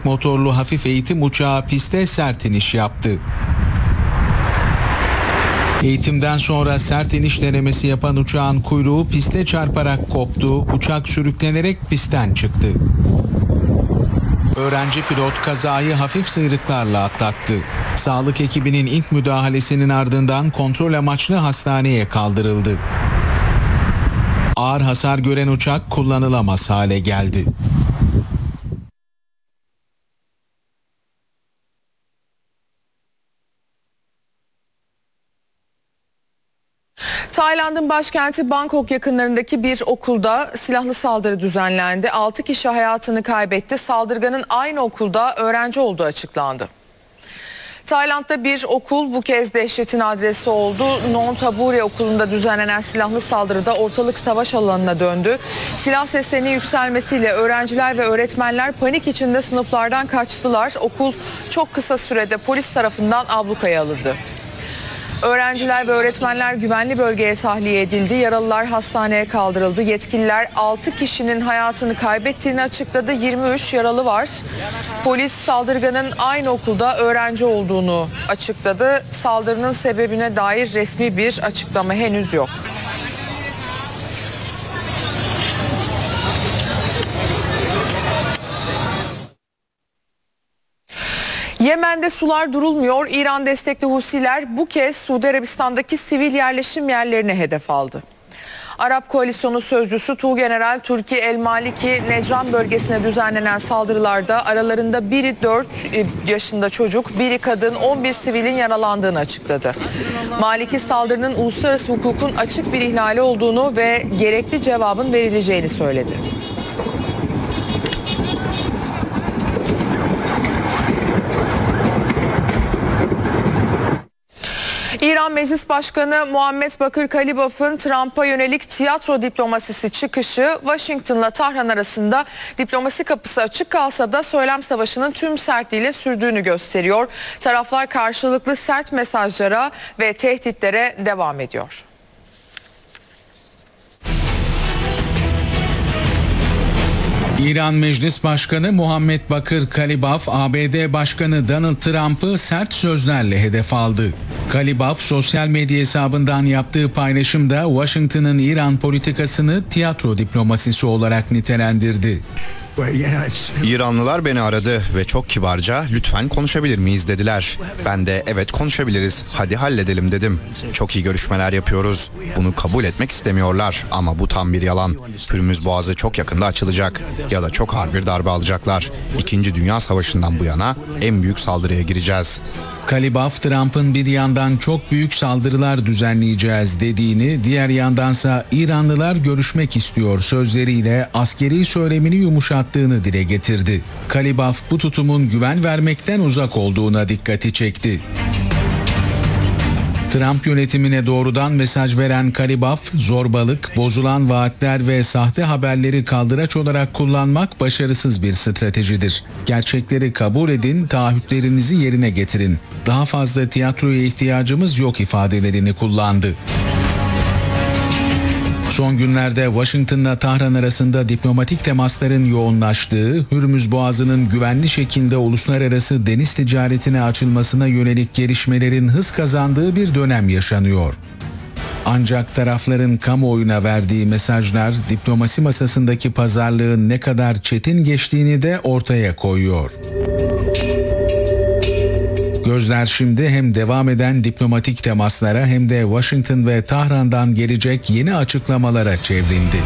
çift motorlu hafif eğitim uçağı piste sert iniş yaptı. Eğitimden sonra sert iniş denemesi yapan uçağın kuyruğu piste çarparak koptu, uçak sürüklenerek pistten çıktı. Öğrenci pilot kazayı hafif sıyrıklarla atlattı. Sağlık ekibinin ilk müdahalesinin ardından kontrol amaçlı hastaneye kaldırıldı. Ağır hasar gören uçak kullanılamaz hale geldi. Tayland'ın başkenti Bangkok yakınlarındaki bir okulda silahlı saldırı düzenlendi. 6 kişi hayatını kaybetti. Saldırganın aynı okulda öğrenci olduğu açıklandı. Tayland'da bir okul bu kez dehşetin adresi oldu. Nonthaburi okulunda düzenlenen silahlı saldırıda ortalık savaş alanına döndü. Silah seslerinin yükselmesiyle öğrenciler ve öğretmenler panik içinde sınıflardan kaçtılar. Okul çok kısa sürede polis tarafından ablukaya alındı. Öğrenciler ve öğretmenler güvenli bölgeye tahliye edildi. Yaralılar hastaneye kaldırıldı. Yetkililer 6 kişinin hayatını kaybettiğini açıkladı. 23 yaralı var. Polis saldırganın aynı okulda öğrenci olduğunu açıkladı. Saldırının sebebine dair resmi bir açıklama henüz yok. Yemen'de sular durulmuyor. İran destekli Husiler bu kez Suudi Arabistan'daki sivil yerleşim yerlerine hedef aldı. Arap Koalisyonu sözcüsü Tuğgeneral Turki El Maliki, Necran bölgesine düzenlenen saldırılarda aralarında biri 4 yaşında çocuk, biri kadın, 11 sivilin yaralandığını açıkladı. Maliki saldırının uluslararası hukukun açık bir ihlali olduğunu ve gerekli cevabın verileceğini söyledi. İran Meclis Başkanı Muhammed Bakır Kalibaf'ın Trump'a yönelik tiyatro diplomasisi çıkışı Washington'la Tahran arasında diplomasi kapısı açık kalsa da söylem savaşının tüm sertliğiyle sürdüğünü gösteriyor. Taraflar karşılıklı sert mesajlara ve tehditlere devam ediyor. İran Meclis Başkanı Muhammed Bakır Kalibaf, ABD Başkanı Donald Trump'ı sert sözlerle hedef aldı. Kalibaf, sosyal medya hesabından yaptığı paylaşımda Washington'ın İran politikasını tiyatro diplomasisi olarak nitelendirdi. İranlılar beni aradı ve çok kibarca "lütfen konuşabilir miyiz" dediler. Ben de "evet, konuşabiliriz, hadi halledelim" dedim. Çok iyi görüşmeler yapıyoruz. Bunu kabul etmek istemiyorlar ama bu tam bir yalan. Hürmüz Boğazı çok yakında açılacak ya da çok ağır bir darbe alacaklar. İkinci Dünya Savaşı'ndan bu yana en büyük saldırıya gireceğiz. Kalibaf, Trump'ın bir yandan çok büyük saldırılar düzenleyeceğiz dediğini, diğer yandansa İranlılar görüşmek istiyor sözleriyle askeri söylemini yumuşattığını dile getirdi. Kalibaf bu tutumun güven vermekten uzak olduğuna dikkati çekti. Trump yönetimine doğrudan mesaj veren Kalibaf, zorbalık, bozulan vaatler ve sahte haberleri kaldıraç olarak kullanmak başarısız bir stratejidir. Gerçekleri kabul edin, taahhütlerinizi yerine getirin. Daha fazla tiyatroya ihtiyacımız yok ifadelerini kullandı. Son günlerde Washington'la Tahran arasında diplomatik temasların yoğunlaştığı, Hürmüz Boğazı'nın güvenli şekilde uluslararası deniz ticaretine açılmasına yönelik gelişmelerin hız kazandığı bir dönem yaşanıyor. Ancak tarafların kamuoyuna verdiği mesajlar diplomasi masasındaki pazarlığın ne kadar çetin geçtiğini de ortaya koyuyor. Gözler şimdi hem devam eden diplomatik temaslara hem de Washington ve Tahran'dan gelecek yeni açıklamalara çevrildi.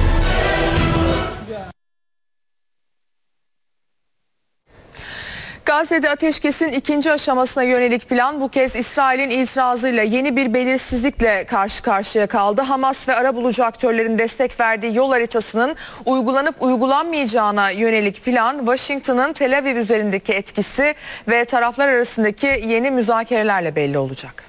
Gazze'de ateşkesin ikinci aşamasına yönelik plan bu kez İsrail'in itirazıyla yeni bir belirsizlikle karşı karşıya kaldı. Hamas ve arabulucu aktörlerin destek verdiği yol haritasının uygulanıp uygulanmayacağına yönelik plan, Washington'ın Tel Aviv üzerindeki etkisi ve taraflar arasındaki yeni müzakerelerle belli olacak.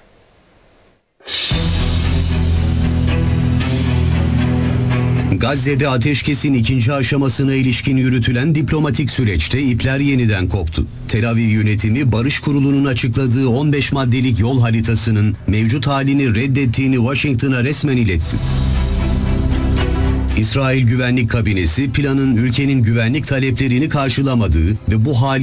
Gazze'de ateşkesin ikinci aşamasına ilişkin yürütülen diplomatik süreçte ipler yeniden koptu. Tel Aviv yönetimi Barış Kurulu'nun açıkladığı 15 maddelik yol haritasının mevcut halini reddettiğini Washington'a resmen iletti. İsrail Güvenlik Kabinesi planın ülkenin güvenlik taleplerini karşılamadığı ve bu hali